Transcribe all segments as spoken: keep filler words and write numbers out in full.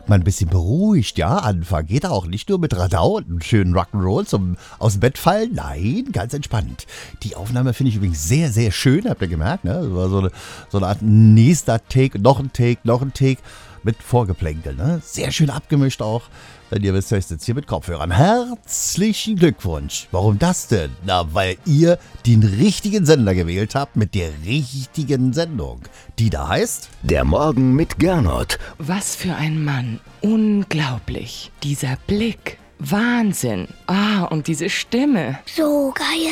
mal ein bisschen beruhigt, ja, anfangen. Geht auch nicht nur mit Radau und einem schönen Rock'n'Roll zum aus dem Bett fallen. Nein, ganz entspannt. Die Aufnahme finde ich übrigens sehr, sehr schön, habt ihr gemerkt, ne? Das war so eine, so eine Art nächster Take, noch ein Take, noch ein Take mit Vorgeplänkel, ne? Sehr schön abgemischt auch. Denn ihr wisst ja, ich sitze hier mit Kopfhörern. Herzlichen Glückwunsch. Warum das denn? Na, weil ihr den richtigen Sender gewählt habt mit der richtigen Sendung. Die da heißt... Der Morgen mit Gernot. Was für ein Mann. Unglaublich. Dieser Blick. Wahnsinn. Ah, und diese Stimme. So geil.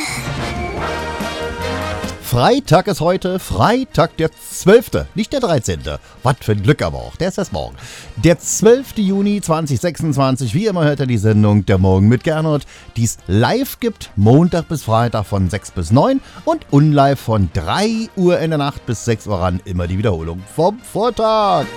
Freitag ist heute, Freitag der zwölfte, nicht der dreizehnte. Was für ein Glück aber auch, der ist erst morgen. Der zwölfte Juni zweitausendsechsundzwanzig, wie immer hört ihr die Sendung Der Morgen mit Gernot, die es live gibt, Montag bis Freitag von sechs bis neun und unlive von drei Uhr in der Nacht bis sechs Uhr ran, immer die Wiederholung vom Vortag.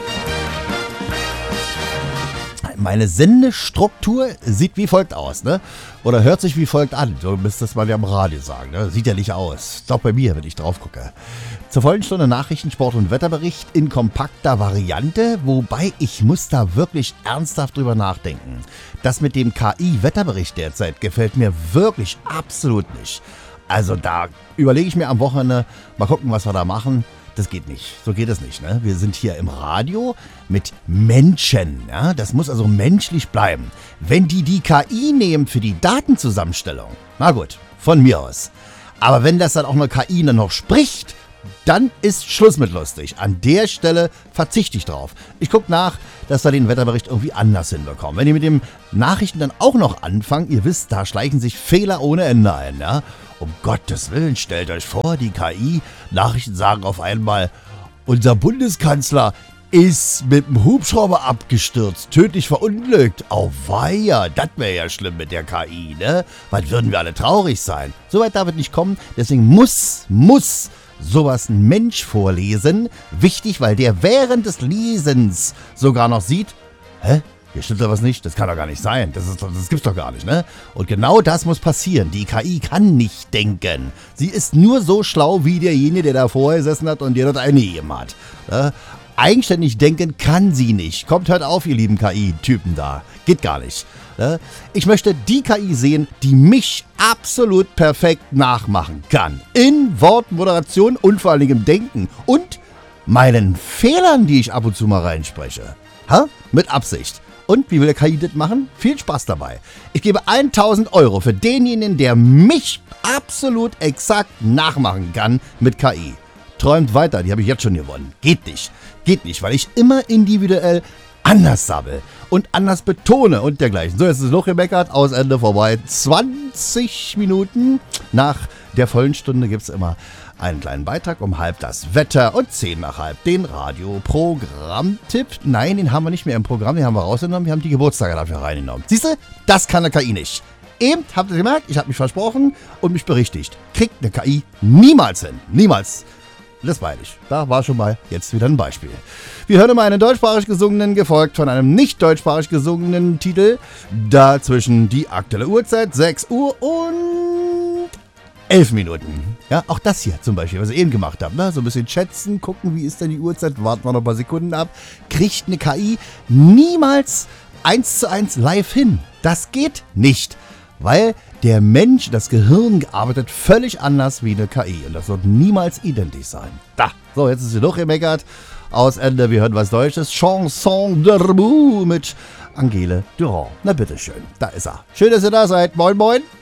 Meine Sendestruktur sieht wie folgt aus, ne? Oder hört sich wie folgt an. So müsste es man ja im Radio sagen, ne? Sieht ja nicht aus. Ist auch bei mir, wenn ich drauf gucke. Zur vollen Stunde Nachrichten, Sport und Wetterbericht in kompakter Variante, wobei ich muss da wirklich ernsthaft drüber nachdenken. Das mit dem K I-Wetterbericht derzeit gefällt mir wirklich absolut nicht. Also da überlege ich mir am Wochenende, mal gucken, was wir da machen. Das geht nicht. So geht es nicht. Ne? Wir sind hier im Radio mit Menschen. Ja? Das muss also menschlich bleiben. Wenn die die K I nehmen für die Datenzusammenstellung, na gut, von mir aus. Aber wenn das dann auch eine K I dann noch spricht, dann ist Schluss mit lustig. An der Stelle verzichte ich drauf. Ich gucke nach, dass wir den Wetterbericht irgendwie anders hinbekommen. Wenn ihr mit den Nachrichten dann auch noch anfangt, ihr wisst, da schleichen sich Fehler ohne Ende ein. Ja? Um Gottes Willen, stellt euch vor, die K I-Nachrichten sagen auf einmal, unser Bundeskanzler ist mit dem Hubschrauber abgestürzt, tödlich verunglückt. Auweia, das wäre ja schlimm mit der K I, ne? Weil würden wir alle traurig sein. Soweit darf es nicht kommen, deswegen muss, muss sowas ein Mensch vorlesen. Wichtig, weil der während des Lesens sogar noch sieht, hä? Hier stimmt doch was nicht, das kann doch gar nicht sein, das, ist, das gibt's doch gar nicht, ne? Und genau das muss passieren, die K I kann nicht denken. Sie ist nur so schlau wie derjenige, der da vorher gesessen hat und der dort eingegeben hat. Ne? Eigenständig denken kann sie nicht. Kommt hört auf, ihr lieben K I-Typen da. Geht gar nicht. Ne? Ich möchte die K I sehen, die mich absolut perfekt nachmachen kann. In Wort, Moderation und vor allen Dingen im Denken. Und meinen Fehlern, die ich ab und zu mal reinspreche. Ha? Mit Absicht. Und wie will der K I das machen? Viel Spaß dabei. Ich gebe tausend Euro für denjenigen, der mich absolut exakt nachmachen kann mit K I. Träumt weiter, die habe ich jetzt schon gewonnen. Geht nicht. Geht nicht, weil ich immer individuell anders sabbel und anders betone und dergleichen. So, jetzt ist es noch gemeckert, aus Ende vorbei. zwanzig Minuten nach der vollen Stunde gibt es immer einen kleinen Beitrag um halb das Wetter und zehn nach halb den Radioprogrammtipp. Nein, den haben wir nicht mehr im Programm, den haben wir rausgenommen, wir haben die Geburtstage dafür reingenommen. Siehst du, das kann eine K I nicht. Eben, habt ihr gemerkt, ich habe mich versprochen und mich berichtigt. Kriegt eine K I niemals hin. Niemals. Das meine ich. Da war schon mal jetzt wieder ein Beispiel. Wir hören immer einen deutschsprachig gesungenen, gefolgt von einem nicht deutschsprachig gesungenen Titel. Dazwischen die aktuelle Uhrzeit, sechs Uhr und elf Minuten. Ja, auch das hier zum Beispiel, was ich eben gemacht habe. Ne? So ein bisschen schätzen, gucken, wie ist denn die Uhrzeit, warten wir noch ein paar Sekunden ab. Kriegt eine K I niemals eins zu eins live hin. Das geht nicht, weil der Mensch, das Gehirn arbeitet völlig anders wie eine K I. Und das wird niemals identisch sein. Da, so, jetzt ist sie noch gemeckert. Aus Ende, wir hören was Deutsches. Chanson de Remous mit Angele Durand. Na bitteschön, da ist er. Schön, dass ihr da seid. Moin, moin.